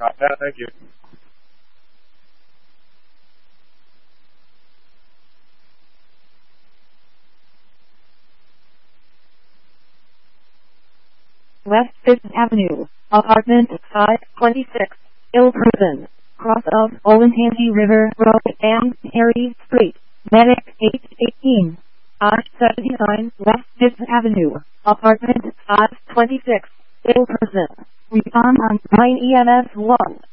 Got that, thank you. West 5th Avenue, apartment 526, Ilperson, cross of Olentangy River Road and Harry Street, Medic 818, I-79 West 5th Avenue, apartment 526, Ilperson. Respond on 9 EMS 1.